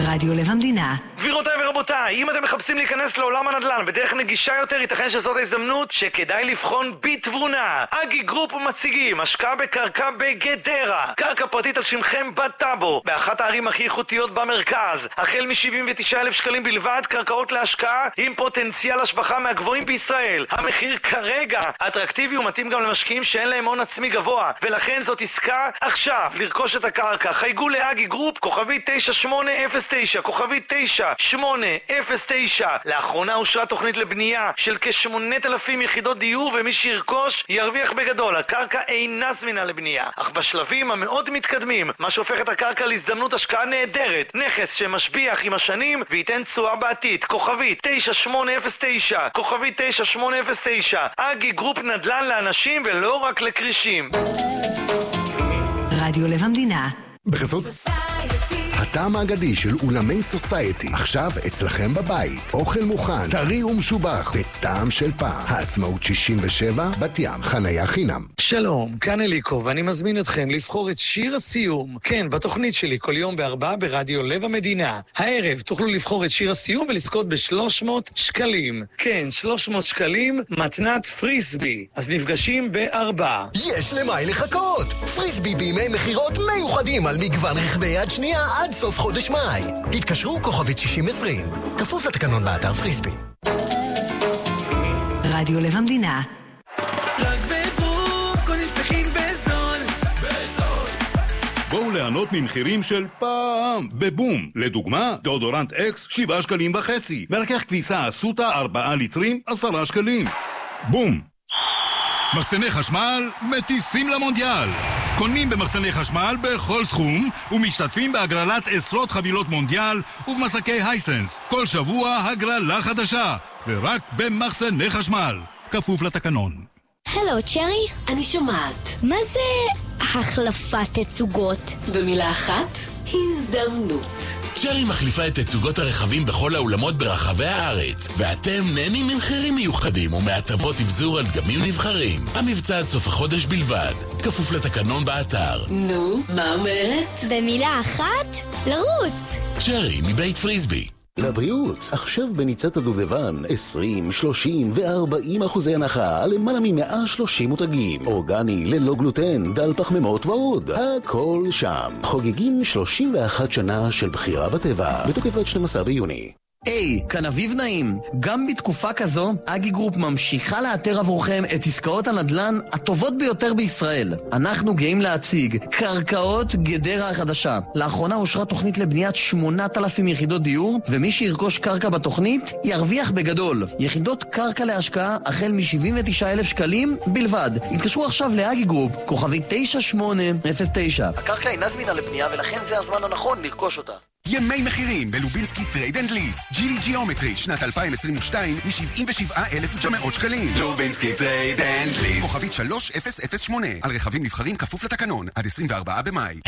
רדיו לב המדינה. גבירותיי ורבותיי, אם אתם מחפשים להיכנס לעולם הנדל"ן בדרך נגישה יותר, ייתכן שזאת ההזדמנות שכדאי לבחון בתבונה. אגי גרופ מציגים השקעה בקרקע בגדרה, קרקע פרטית על שמכם בטאבו, באחת הערים הכי איכותיות במרכז, החל מ-79,000 שקלים בלבד, קרקעות להשקעה עם פוטנציאל השבחה מהגבוהים בישראל. המחיר כרגע אטרקטיבי ומתאים גם למשקיעים שאין להם הון עצמי גבוה, ולכן זאת עסקה עכשיו לרכוש את הקרקע. חייגו לאגי גרופ, כוכבי 9809, כוכבי 9809. לאחרונה אושרה תוכנית לבנייה של כ8,000 יחידות דיור, ומי שירכוש ירוויח בגדול. הקרקע אינה זמינה לבנייה, אך בשלבים המאוד מתקדמים, מה שהופך את הקרקע להזדמנות השקעה נהדרת, נכס שמשביח עם השנים וייתן תשואה בעתיד. כוכבי 9809, כוכבי 9809. אגי גרופ, נדל"ן לאנשים ולא רק לקרישים. רדיו לב המדינה. בחסות הטעם האגדי של אולמי סוסייטי, עכשיו אצלכם בבית. אוכל מוכן, טרי ומשובח, בטעם של פעם. העצמאות 67, בת ים, חניה חינם. שלום, כאן אליקו, ואני מזמין אתכם לבחור את שיר הסיום. כן, בתוכנית שלי כל יום ב4 ברדיו לב המדינה. הערב תוכלו לבחור את שיר הסיום ולזכות ב300 שקלים. כן, 300 שקלים, מתנת פריסבי. אז נפגשים ב4. יש למה לחכות. פריסבי בימי מחירות מיוחדים על מגוון רכבי יד שנייה עד סוף חודש מאי. התקשרו כוכבית 6020. כפוף לתקנון באתר פריסבי. רדיו לב המדינה. רק בבום, קונים שמחים בזול. בואו ליהנות ממחירים של פעם בבום. לדוגמה, דאודורנט אקס 7.5 שקלים. מרכך כביסה אסותא 4 ליטרים 10 שקלים. בום. מחסני חשמל מטיסים למונדיאל. קונים במחסני חשמל בכל סכום ומשתתפים בהגרלת עשרות חבילות מונדיאל ובמסקי הייסנס. כל שבוע הגרלה חדשה, ורק במחסני חשמל. כפוף לתקנון. הלו, צ'רי? אני שומעת. מה זה החלפת תצוגות? במילה אחת, הזדמנות. צ'רי מחליפה את תצוגות הרכבים בכל האולמות ברחבי הארץ, ואתם נהנים ממחירים מיוחדים ומהטבות אבזור על דגמים נבחרים. המבצע עד סוף החודש בלבד, כפוף לתקנון באתר. נו, מה אומרת? במילה אחת, לרוץ. צ'רי מבית פריסבי. לבריאות, עכשיו בניצת הדובדבן 20, 30 ו40% הנחה על למעלה מ130 מותגים. אורגני, ללא גלוטן, דל פחמימות ועוד. הכל שם. חוגגים 31 שנה של בחירה בטבע, בתוקף עד 12 ביוני. היי, כאן אביב נעים. גם בתקופה כזו, אגי גרופ ממשיכה לאתר עבורכם את עסקאות הנדל"ן הטובות ביותר בישראל. אנחנו גאים להציג קרקעות גדרה החדשה. לאחרונה אושרה תוכנית לבניית 8,000 יחידות דיור, ומי שירכוש קרקע בתוכנית ירוויח בגדול. יחידות קרקע להשקעה החל מ-79,000 שקלים בלבד. התקשרו עכשיו לאגי גרופ, כוכבי 9809. הקרקע אינה זמינה לבנייה, ולכן זה הזמן הנכון לרכוש אותה. ימי מחירים בלובינסקי טרייד אנד ליס. ג'ילי ג'יאומטרי שנת 2022 מ-77,900 שקלים. לובינסקי טרייד אנד ליס. כוכבית 3008 על רכבים נבחרים כפוף לתקנון עד 24 במאי.